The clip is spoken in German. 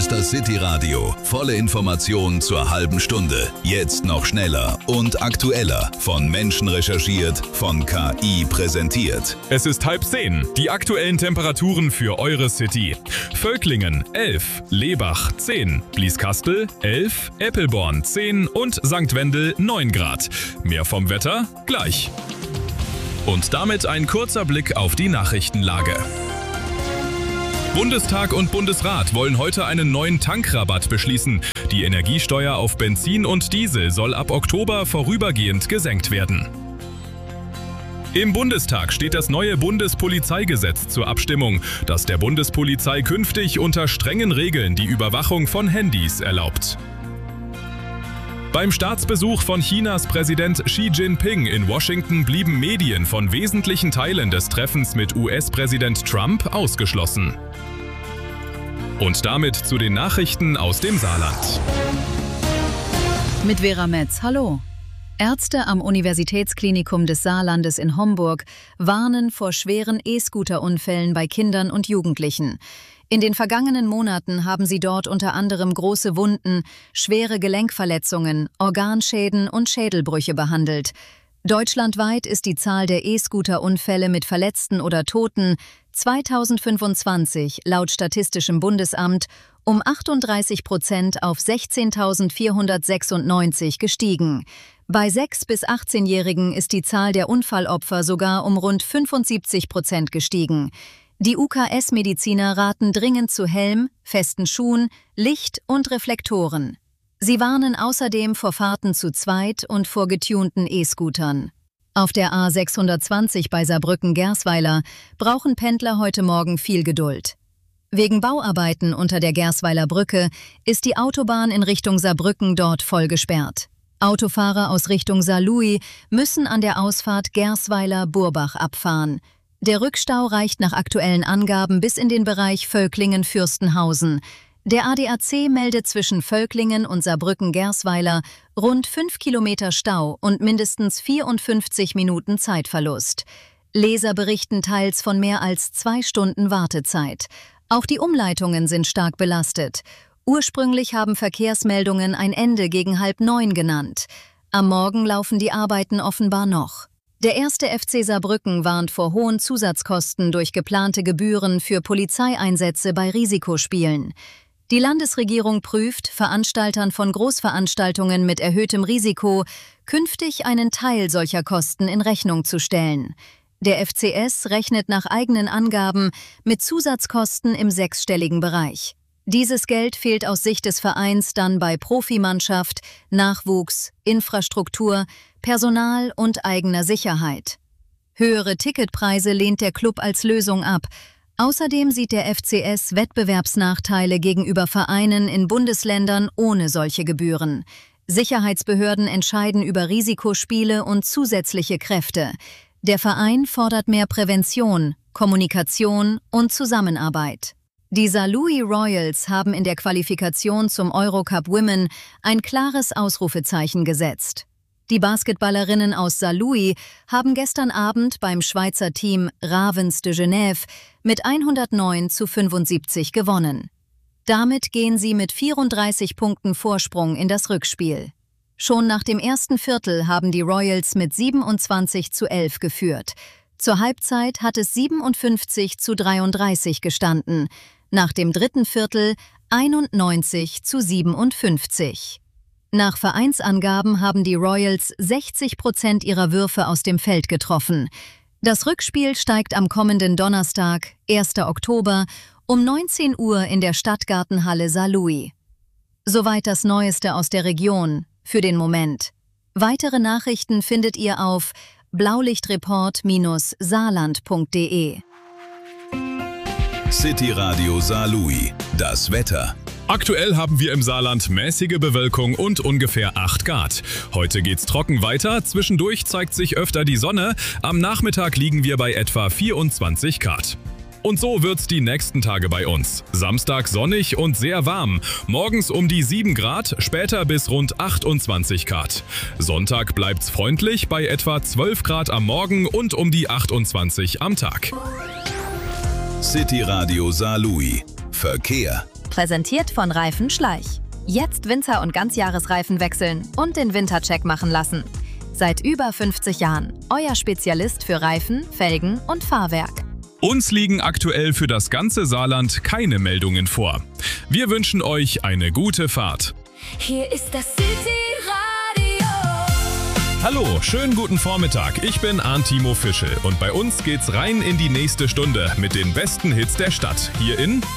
ist das City Radio. Volle Informationen zur halben Stunde. Jetzt noch schneller und aktueller. Von Menschen recherchiert, von KI präsentiert. Es ist 9:30. Die aktuellen Temperaturen für eure City. Völklingen 11, Lebach 10, Blieskastel 11, Eppelborn 10 und St. Wendel 9 Grad. Mehr vom Wetter gleich. Und damit ein kurzer Blick auf die Nachrichtenlage. Bundestag und Bundesrat wollen heute einen neuen Tankrabatt beschließen. Die Energiesteuer auf Benzin und Diesel soll ab Oktober vorübergehend gesenkt werden. Im Bundestag steht das neue Bundespolizeigesetz zur Abstimmung, das der Bundespolizei künftig unter strengen Regeln die Überwachung von Handys erlaubt. Beim Staatsbesuch von Chinas Präsident Xi Jinping in Washington blieben Medien von wesentlichen Teilen des Treffens mit US-Präsident Trump ausgeschlossen. Und damit zu den Nachrichten aus dem Saarland. Mit Vera Metz, hallo. Ärzte am Universitätsklinikum des Saarlandes in Homburg warnen vor schweren E-Scooter-Unfällen bei Kindern und Jugendlichen. In den vergangenen Monaten haben sie dort unter anderem große Wunden, schwere Gelenkverletzungen, Organschäden und Schädelbrüche behandelt. Deutschlandweit ist die Zahl der E-Scooter-Unfälle mit Verletzten oder Toten 2025 laut Statistischem Bundesamt um 38% auf 16.496 gestiegen. Bei 6- bis 18-Jährigen ist die Zahl der Unfallopfer sogar um rund 75% gestiegen. Die UKS-Mediziner raten dringend zu Helm, festen Schuhen, Licht und Reflektoren. Sie warnen außerdem vor Fahrten zu zweit und vor getunten E-Scootern. Auf der A620 bei Saarbrücken-Gersweiler brauchen Pendler heute Morgen viel Geduld. Wegen Bauarbeiten unter der Gersweiler Brücke ist die Autobahn in Richtung Saarbrücken dort voll gesperrt. Autofahrer aus Richtung Saarlouis müssen an der Ausfahrt Gersweiler-Burbach abfahren. Der Rückstau reicht nach aktuellen Angaben bis in den Bereich Völklingen-Fürstenhausen. Der ADAC meldet zwischen Völklingen und Saarbrücken-Gersweiler rund 5 Kilometer Stau und mindestens 54 Minuten Zeitverlust. Leser berichten teils von mehr als 2 Stunden Wartezeit. Auch die Umleitungen sind stark belastet. Ursprünglich haben Verkehrsmeldungen ein Ende gegen 8:30 genannt. Am Morgen laufen die Arbeiten offenbar noch. Der 1. FC Saarbrücken warnt vor hohen Zusatzkosten durch geplante Gebühren für Polizeieinsätze bei Risikospielen. Die Landesregierung prüft, Veranstaltern von Großveranstaltungen mit erhöhtem Risiko künftig einen Teil solcher Kosten in Rechnung zu stellen. Der FCS rechnet nach eigenen Angaben mit Zusatzkosten im 6-stelligen Bereich. Dieses Geld fehlt aus Sicht des Vereins dann bei Profimannschaft, Nachwuchs, Infrastruktur, Personal und eigener Sicherheit. Höhere Ticketpreise lehnt der Club als Lösung ab. Außerdem sieht der FCS Wettbewerbsnachteile gegenüber Vereinen in Bundesländern ohne solche Gebühren. Sicherheitsbehörden entscheiden über Risikospiele und zusätzliche Kräfte. Der Verein fordert mehr Prävention, Kommunikation und Zusammenarbeit. Die Saarlouis Royals haben in der Qualifikation zum Eurocup Women ein klares Ausrufezeichen gesetzt. Die Basketballerinnen aus Saarlouis haben gestern Abend beim Schweizer Team Ravens de Genève mit 109:75 gewonnen. Damit gehen sie mit 34 Punkten Vorsprung in das Rückspiel. Schon nach dem ersten Viertel haben die Royals mit 27:11 geführt. Zur Halbzeit hat es 57:33 gestanden. Nach dem dritten Viertel 91:57. Nach Vereinsangaben haben die Royals 60% ihrer Würfe aus dem Feld getroffen. Das Rückspiel steigt am kommenden Donnerstag, 1. Oktober, um 19 Uhr in der Stadtgartenhalle Saarlouis. Soweit das Neueste aus der Region, für den Moment. Weitere Nachrichten findet ihr auf blaulichtreport-saarland.de. City Radio Saarlouis. Das Wetter. Aktuell haben wir im Saarland mäßige Bewölkung und ungefähr 8 Grad. Heute geht's trocken weiter, zwischendurch zeigt sich öfter die Sonne, am Nachmittag liegen wir bei etwa 24 Grad. Und so wird's die nächsten Tage bei uns. Samstag sonnig und sehr warm, morgens um die 7 Grad, später bis rund 28 Grad. Sonntag bleibt's freundlich bei etwa 12 Grad am Morgen und um die 28 am Tag. City Radio Saarlouis. Verkehr. Präsentiert von Reifen Schleich. Jetzt Winter- und Ganzjahresreifen wechseln und den Wintercheck machen lassen. Seit über 50 Jahren euer Spezialist für Reifen, Felgen und Fahrwerk. Uns liegen aktuell für das ganze Saarland keine Meldungen vor. Wir wünschen euch eine gute Fahrt. Hier ist das City-Radio. Hallo, schönen guten Vormittag. Ich bin Arnd-Timo Fischel und bei uns geht's rein in die nächste Stunde mit den besten Hits der Stadt. Hier in